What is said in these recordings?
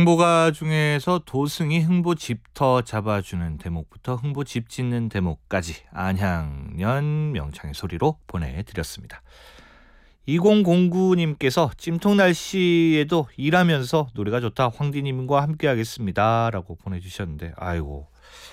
행보가 중에서 도승이 흥보 집터 잡아주는 대목부터 흥보 집 짓는 대목까지 안향년 명창의 소리로 보내드렸습니다. 2009님께서 찜통 날씨에도 일하면서 노래가 좋다 황디님과 함께 하겠습니다 라고 보내주셨는데, 아이고,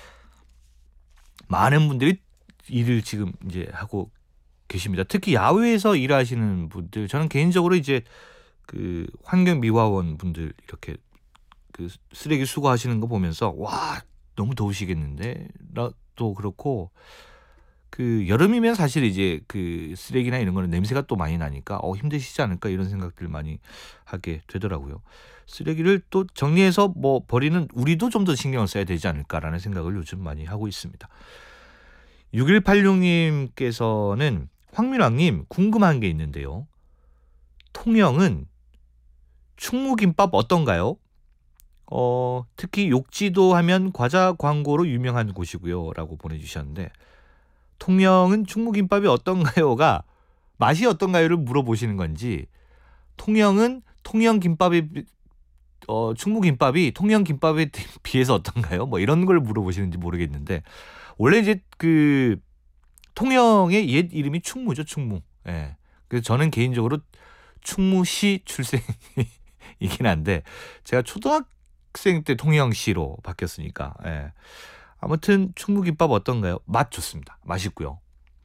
많은 분들이 일을 지금 이제 하고 계십니다. 특히 야외에서 일하시는 분들, 저는 개인적으로 이제 그 환경미화원 분들 이렇게 그 쓰레기 수거하시는 거 보면서 와, 너무 더우시겠는데 또 그렇고, 그 여름이면 사실 이제 그 쓰레기나 이런 거는 냄새가 또 많이 나니까 힘드시지 않을까 이런 생각들 많이 하게 되더라고요. 쓰레기를 또 정리해서 뭐 버리는 우리도 좀 더 신경을 써야 되지 않을까라는 생각을 요즘 많이 하고 있습니다. 6186님께서는 황민왕님 궁금한 게 있는데요. 통영은 충무김밥 어떤가요? 특히 욕지도 하면 과자 광고로 유명한 곳이고요 라고 보내주셨는데, 통영은 충무김밥이 어떤가요가 맛이 어떤가요를 물어보시는 건지, 통영은 통영김밥이 충무김밥이 통영김밥에 비해서 어떤가요? 뭐 이런 걸 물어보시는지 모르겠는데, 원래 이제 그 통영의 옛 이름이 충무죠, 충무. 예. 그래서 저는 개인적으로 충무시 출생이긴 한데 제가 초등학생 때 통영시로 바뀌었으니까. 예. 아무튼 충무김밥 어떤가요? 맛 좋습니다. 맛있고요.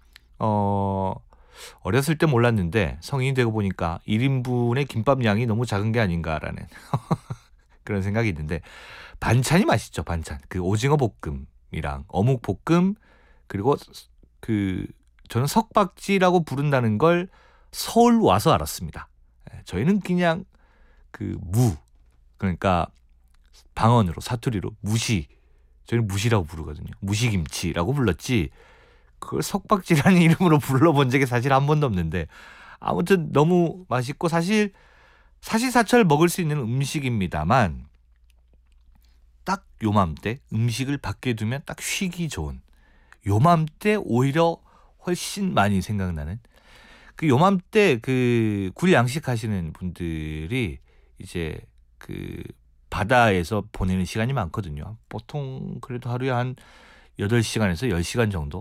어렸을 때 몰랐는데 성인이 되고 보니까 1인분의 김밥 양이 너무 작은 게 아닌가라는 그런 생각이 있는데, 반찬이 맛있죠. 반찬. 그 오징어 볶음이랑 어묵 볶음, 그리고 그 저는 석박지라고 부른다는 걸 서울 와서 알았습니다. 저희는 그냥 그 그러니까 방언으로 사투리로 무시, 저희는 무시라고 부르거든요. 무시김치라고 불렀지 그걸 석박지라는 이름으로 불러본 적이 사실 한 번도 없는데, 아무튼 너무 맛있고 사시사철 먹을 수 있는 음식입니다만 딱 요맘때 음식을 밖에 두면 딱 쉬기 좋은, 요맘때 오히려 훨씬 많이 생각나는, 그 요맘때 그 굴 양식하시는 분들이 이제 그 바다에서 보내는 시간이 많거든요. 보통 그래도 하루에 한 8시간에서 10시간 정도